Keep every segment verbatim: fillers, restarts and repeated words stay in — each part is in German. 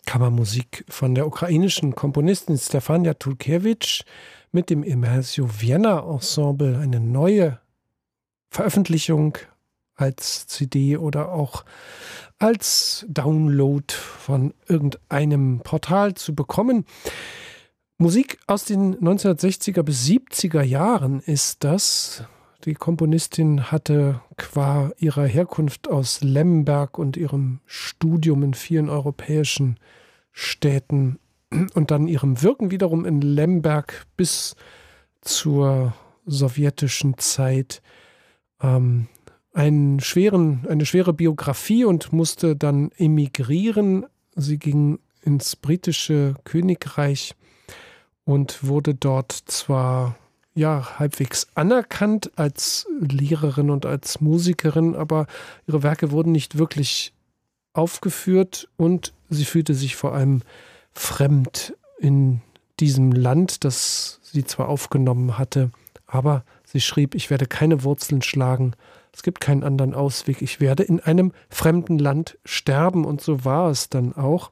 Kammermusik von der ukrainischen Komponistin Stefania Turkewitsch mit dem Immersio Vienna Ensemble, eine neue Veröffentlichung als C D oder auch als Download von irgendeinem Portal zu bekommen. Musik aus den neunzehnhundertsechziger bis siebziger Jahren ist das. Die Komponistin hatte qua ihrer Herkunft aus Lemberg und ihrem Studium in vielen europäischen Städten und dann ihrem Wirken wiederum in Lemberg bis zur sowjetischen Zeit ähm, einen schweren, eine schwere Biografie und musste dann emigrieren. Sie ging ins britische Königreich und wurde dort zwar ja halbwegs anerkannt als Lehrerin und als Musikerin, aber ihre Werke wurden nicht wirklich aufgeführt und sie fühlte sich vor allem fremd in diesem Land, das sie zwar aufgenommen hatte, aber sie schrieb: Ich werde keine Wurzeln schlagen, es gibt keinen anderen Ausweg, ich werde in einem fremden Land sterben, und so war es dann auch.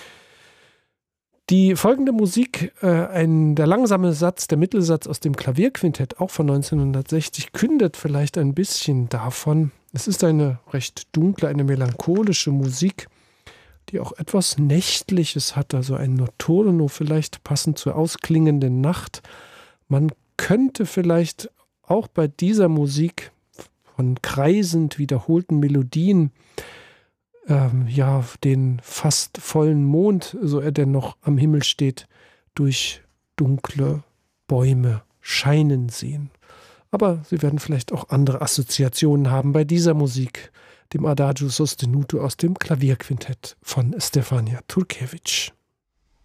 Die folgende Musik, äh, ein, der langsame Satz, der Mittelsatz aus dem Klavierquintett, auch von neunzehnhundertsechzig, kündet vielleicht ein bisschen davon. Es ist eine recht dunkle, eine melancholische Musik, die auch etwas Nächtliches hat, also ein Notturno vielleicht passend zur ausklingenden Nacht. Man könnte vielleicht auch bei dieser Musik von kreisend wiederholten Melodien ähm, ja den fast vollen Mond, so er denn noch am Himmel steht, durch dunkle Bäume scheinen sehen. Aber Sie werden vielleicht auch andere Assoziationen haben bei dieser Musik, dem Adagio sostenuto aus dem Klavierquintett von Stefania Turkewitsch.